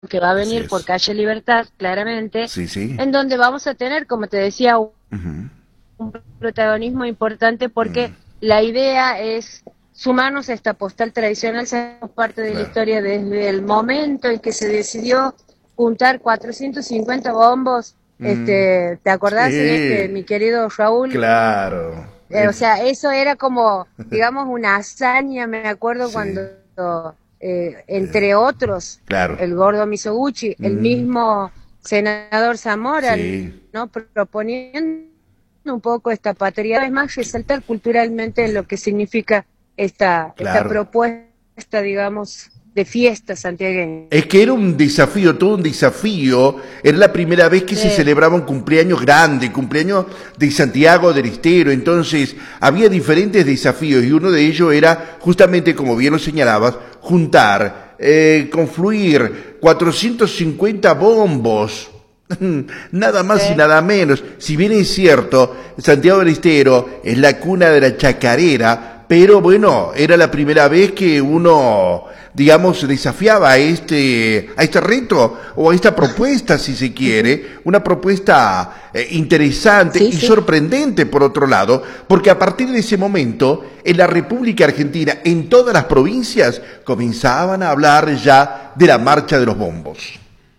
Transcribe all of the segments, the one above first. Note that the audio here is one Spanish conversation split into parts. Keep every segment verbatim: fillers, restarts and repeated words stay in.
que va a venir por Calle Libertad, claramente, sí, sí. en donde vamos a tener, como te decía, un, Uh-huh. un protagonismo importante porque Uh-huh. la idea es sumarnos a esta postal tradicional. Somos parte de Claro. la historia desde el momento en que se decidió juntar cuatrocientos cincuenta bombos. Mm. Este, ¿te acordás, Sí. este, mi querido Raúl? Claro. Eh, o sea, eso era como, digamos, una hazaña, me acuerdo, sí. Cuando, eh, entre otros, claro. el gordo Misoguchi, mm. el mismo senador Zamora, sí. ¿no? Proponiendo un poco esta patria, es más, resaltar culturalmente lo que significa esta, claro. esta propuesta, digamos, de fiesta santiagueña. Es que era un desafío, todo un desafío. Era la primera vez que sí. se celebraba un cumpleaños grande, cumpleaños de Santiago del Estero. Entonces había diferentes desafíos y uno de ellos era justamente, como bien lo señalabas, juntar, eh, confluir cuatrocientos cincuenta bombos. Nada más sí. y nada menos. Si bien es cierto, Santiago del Estero es la cuna de la chacarera, pero bueno, era la primera vez que uno, digamos, desafiaba a este, a este reto o a esta propuesta, si se quiere, una propuesta eh, interesante sí, y sí. sorprendente por otro lado, porque a partir de ese momento, en la República Argentina, en todas las provincias, comenzaban a hablar ya de la marcha de los bombos.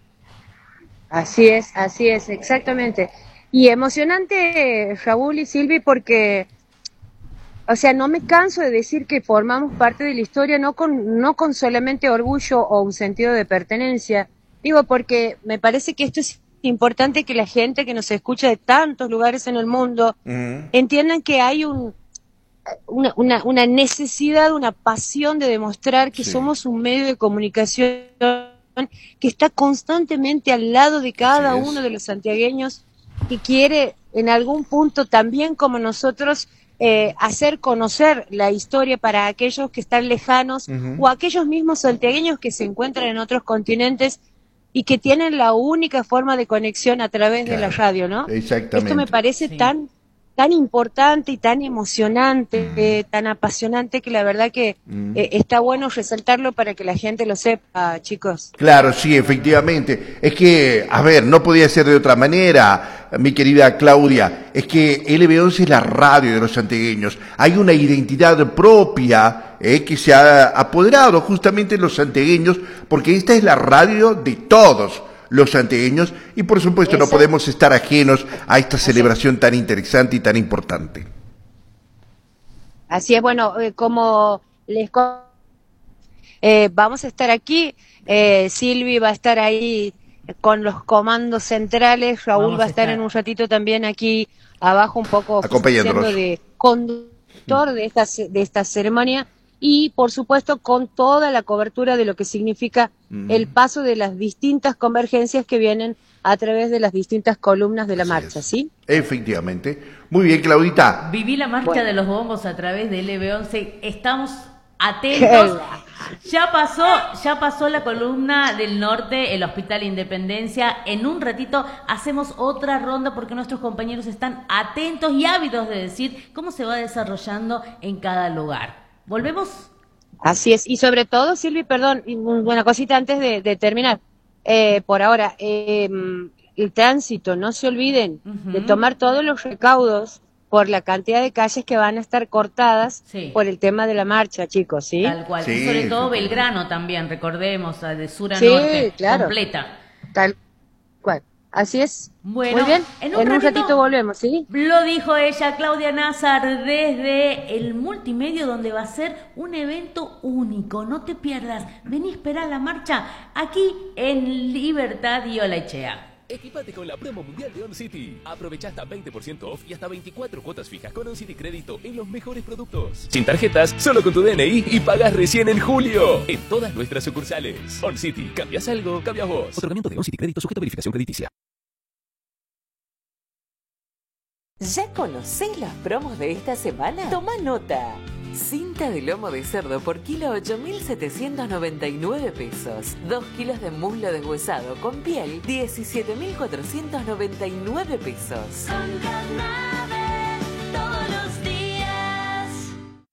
Así es, así es, exactamente. Y emocionante, Raúl y Silvi, porque, o sea, no me canso de decir que formamos parte de la historia, no con, no con solamente orgullo o un sentido de pertenencia. Digo, porque me parece que esto es importante, que la gente que nos escucha de tantos lugares en el mundo uh-huh. entiendan que hay un, una, una, una necesidad, una pasión de demostrar que sí. somos un medio de comunicación que está constantemente al lado de cada uno de los santiagueños, que quiere en algún punto también como nosotros eh, hacer conocer la historia para aquellos que están lejanos uh-huh. o aquellos mismos santiagueños que se encuentran en otros continentes y que tienen la única forma de conexión a través claro. de la radio, ¿no? Exactamente. Esto me parece sí. tan tan importante y tan emocionante, mm. eh, tan apasionante, que la verdad que mm. eh, está bueno resaltarlo para que la gente lo sepa, chicos. Claro, sí, efectivamente. Es que, a ver, no podía ser de otra manera, mi querida Claudia. Es que L B once es la radio de los santiagueños. Hay una identidad propia eh, que se ha apoderado justamente de los santiagueños, porque esta es la radio de todos los santiagueños, y por supuesto Eso. no podemos estar ajenos a esta Así celebración tan interesante y tan importante. Así es, bueno, eh, como les eh, vamos a estar aquí, eh, Silvi va a estar ahí con los comandos centrales, Raúl vamos va a estar, estar en un ratito también aquí abajo un poco acompañándonos de conductor mm. de esta de esta ceremonia. Y, por supuesto, con toda la cobertura de lo que significa mm. el paso de las distintas convergencias que vienen a través de las distintas columnas de la Así marcha, es. ¿sí? Efectivamente. Muy bien, Claudita. Viví la marcha bueno. de los bombos a través de L B once. Estamos atentos. Ya pasó, ya pasó la columna del norte, el Hospital Independencia. En un ratito hacemos otra ronda porque nuestros compañeros están atentos y ávidos de decir cómo se va desarrollando en cada lugar. ¿Volvemos? Así es, y sobre todo, Silvi, perdón, una cosita antes de, de terminar. Eh, por ahora, eh, el tránsito, no se olviden uh-huh. de tomar todos los recaudos por la cantidad de calles que van a estar cortadas sí. por el tema de la marcha, chicos, ¿sí? Tal cual, sí, y sobre todo sí, Belgrano también, recordemos, de sur a sí, norte, claro. completa. Tal cual. Así es. Bueno, muy bien. En, un, en ratito, un ratito volvemos, ¿sí? Lo dijo ella, Claudia Nazar, desde el multimedio, donde va a ser un evento único. No te pierdas. Vení a esperar la marcha aquí en Libertad y Olaechea. Equipate con la promo mundial de OnCity. Aprovecha hasta veinte por ciento off y hasta veinticuatro cuotas fijas con OnCity Crédito en los mejores productos. Sin tarjetas, solo con tu D N I y pagas recién en julio. En todas nuestras sucursales. OnCity. ¿Cambias algo? Cambias vos. Otorgamiento de OnCity Crédito sujeto a verificación crediticia. ¿Ya conocés las promos de esta semana? Toma nota. Cinta de lomo de cerdo por kilo ocho mil setecientos noventa y nueve pesos. dos kilos de muslo deshuesado con piel diecisiete mil cuatrocientos noventa y nueve pesos. Con Carnave todos los días.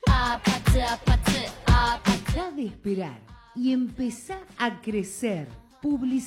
Apate, apate, apate. Deja de esperar y empezá a crecer. Publicidad.